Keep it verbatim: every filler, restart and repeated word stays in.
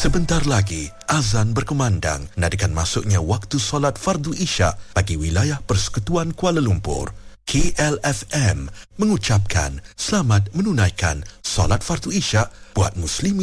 Sebentar lagi, azan berkumandang nadikan masuknya waktu solat fardu isyak bagi wilayah Persekutuan Kuala Lumpur. K L F M mengucapkan selamat menunaikan solat fardu isyak buat muslimin